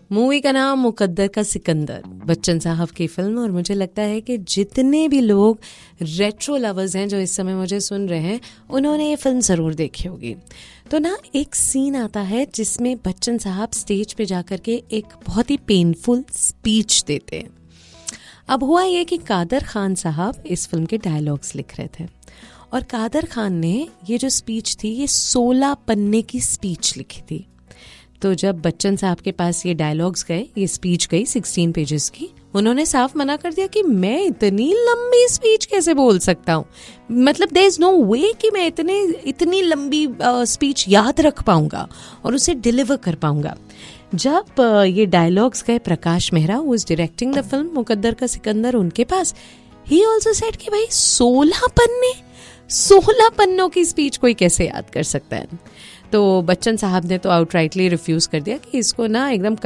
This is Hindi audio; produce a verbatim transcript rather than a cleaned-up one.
मूवी का नाम मुकद्दर का सिकंदर, बच्चन साहब की फिल्म। और मुझे लगता है कि जितने भी लोग रेट्रो लवर्स हैं जो इस समय मुझे सुन रहे हैं, उन्होंने ये फिल्म ज़रूर देखी होगी। तो ना एक सीन आता है जिसमें बच्चन साहब स्टेज पे जाकर के एक बहुत ही पेनफुल स्पीच देते हैं। अब हुआ ये कि कादर खान साहब इस फिल्म के डायलॉग्स लिख रहे थे, और कादर खान ने ये जो स्पीच थी ये सोलह पन्ने की स्पीच लिखी थी। तो जब बच्चन साहब के पास ये डायलॉग्स गए, ये स्पीच गई सोलह पेजेस की, उन्होंने साफ मना कर दिया कि मैं इतनी लंबी स्पीच कैसे बोल सकता हूँ, मतलब देयर इज नो वे कि मैं इतने इतनी लंबी स्पीच uh, याद रख पाऊंगा और उसे डिलीवर कर पाऊंगा। जब uh, ये डायलॉग्स गए Prakash Mehra, who is directing the film मुकद्दर का सिकंदर, उनके पास, ही ऑल्सो सेड कि भाई सोलह पन्ने सोलह पन्नों की स्पीच कोई कैसे याद कर सकता है। तो बच्चन साहब ने तो आउटराइटली रिफ्यूज कर दिया कि इसको ना एकदम